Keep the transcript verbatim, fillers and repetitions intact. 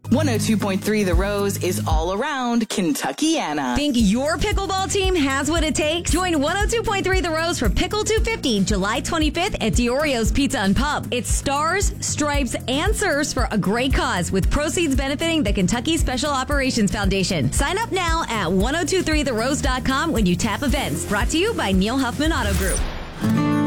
one oh two point three The Rose is all around Kentuckiana. Think your pickleball team has what it takes? Join one oh two point three The Rose for Pickle two fifty, July twenty-fifth at Diorio's Pizza and Pub. It's stars, stripes, and serves for a great cause, with proceeds benefiting the Kentucky Special Operations Foundation. Sign up now at ten twenty-three the rose dot com when you tap events. Brought to you by Neil Huffman Auto Group.